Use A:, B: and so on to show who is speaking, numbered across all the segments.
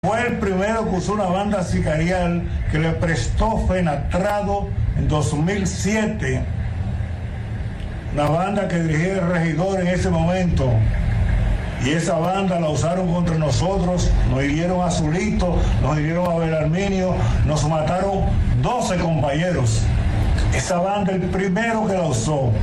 A: Fue el primero que usó una banda sicarial que le prestó Fenatrado en 2007. Una banda que dirigía el regidor en ese momento. Y esa banda la usaron contra nosotros, nos hirieron a Zulito, nos hirieron a Belarminio, nos mataron 12 compañeros. Esa banda, el primero que la usó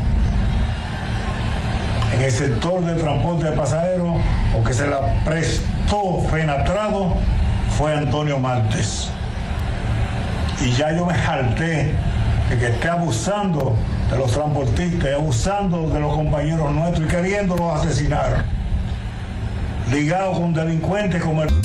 A: en el sector de transporte de pasajeros, o que se la prestó Fenatrado, fue Antonio Martes. Y ya yo me harté de que esté abusando de los transportistas, abusando de los compañeros nuestros y queriéndolos asesinar, ligado con delincuentes como el...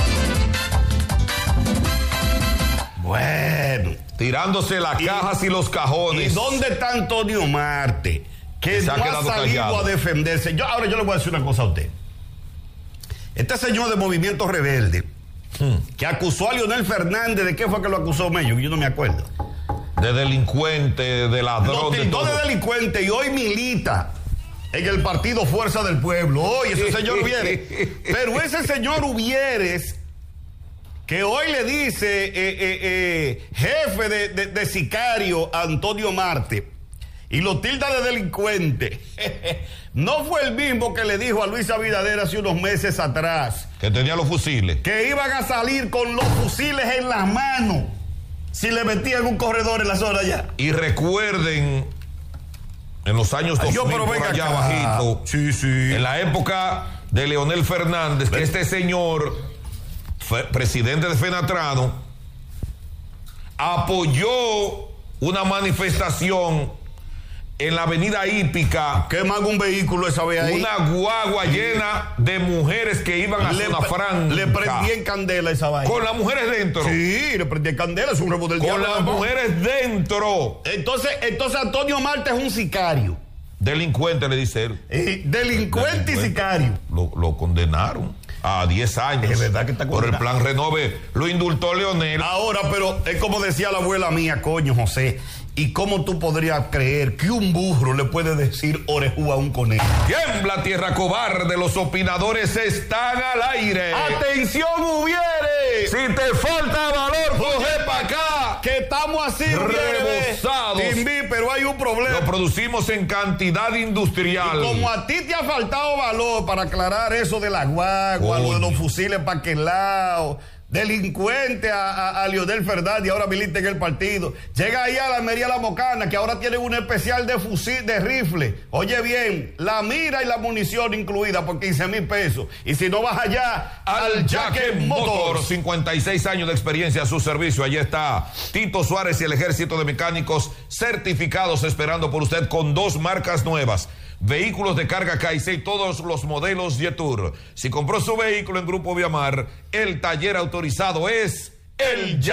B: Bueno,
C: tirándose las cajas y los cajones.
B: ¿Y dónde está Antonio Marte? Que no ha salido a defenderse. Ahora yo le voy a decir una cosa a usted. Este señor de Movimiento Rebelde, que acusó a Leonel Fernández, ¿de qué fue que lo acusó Mello? Yo no me acuerdo.
C: De delincuente, de ladrón.
B: Lo tildó de delincuente y hoy milita en el partido Fuerza del Pueblo. Hoy ese señor Uvieres. Pero ese señor Uvieres, que hoy le dice jefe de sicario a Antonio Marte y lo tilda de delincuente, no fue el mismo que le dijo a Luis Abinader hace unos meses atrás
C: que tenía los fusiles,
B: que iban a salir con los fusiles en las manos si le metían un corredor en la zona allá.
C: Y recuerden, en los años 2000, por allá abajito,
B: sí,
C: en la época de Leonel Fernández, que este señor, presidente de Fenatrado, apoyó una manifestación en la avenida Hípica.
B: Queman un vehículo esa vez ahí.
C: Una guagua llena de mujeres que iban a Zona Franca.
B: Le prendí en candela esa vaina.
C: Con las mujeres dentro.
B: Sí, le prendí en candela, es un rebo del diablo.
C: Con las mujeres dentro.
B: Entonces Antonio Marte es un sicario.
C: Delincuente, le dice él.
B: Delincuente y sicario.
C: Lo condenaron a 10 años.
B: Es verdad que está
C: por el plan Renove. Lo indultó Leonel.
B: Ahora, pero es como decía la abuela mía, coño, José. ¿Y cómo tú podrías creer que un burro le puede decir orejú a un conejo?
C: Tiembla tierra cobarde, los opinadores están al aire.
B: ¡Atención, Uvieres!
C: Si te falta valor, coge pa' acá.
B: Que estamos así,
C: rebosados.
B: Pero hay un problema.
C: Lo producimos en cantidad industrial.
B: Y como a ti te ha faltado valor para aclarar eso de la guagua, lo de los fusiles para aquel lado, delincuente a Leonel Fernández y ahora milita en el partido. Llega ahí a la Almería La Mocana, que ahora tienen un especial de fusil, de rifle. Oye bien, la mira y la munición incluida por 15,000 pesos. Y si no vas allá, al Jacket Motors.
C: 56 años de experiencia a su servicio. Allí está Tito Suárez y el ejército de mecánicos certificados esperando por usted con 2 marcas nuevas. Vehículos de carga Caice y todos los modelos Jetour. Si compró su vehículo en Grupo Viamar, el taller autorizado es el